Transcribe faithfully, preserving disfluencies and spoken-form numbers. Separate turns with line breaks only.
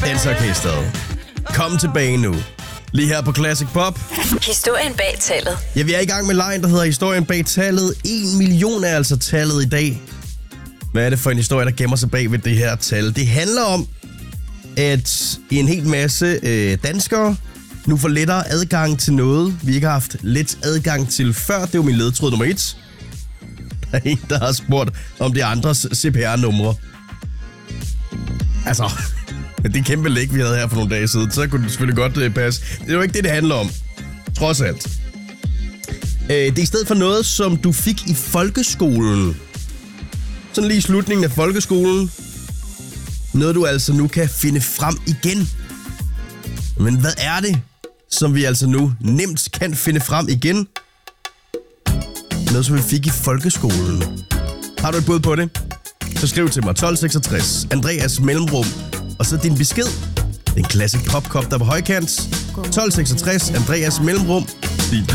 Dansorkestret. Kom tilbage nu. Lige her på Classic Pop.
Historien bag tallet.
Ja, vi er i gang med lejen, der hedder Historien bag tallet. En million er altså tallet i dag. Hvad er det for en historie, der gemmer sig bag ved det her tal? Det handler om, at en hel masse øh, danskere nu får lettere adgang til noget, vi ikke har haft let adgang til før. Det er jo min ledetråd nummer et. Der er en, der har spurgt om det andres C P R-numre. Altså, det kæmpe læg, vi havde her for nogle dage siden, så kunne det selvfølgelig godt øh, passe. Det er jo ikke det, det handler om. Trods alt. Øh, det er i stedet for noget, som du fik i folkeskolen. Sådan lige i slutningen af folkeskolen. Noget, du altså nu kan finde frem igen. Men hvad er det, som vi altså nu nemt kan finde frem igen? Noget, som vi fik i folkeskolen. Har du et bud på det? Så skriv til mig tolv seksogtres, Andreas mellemrum, og så din besked. En Classic Pop-kop, der er på højkant. tolv seksogtres, Andreas mellemrum, din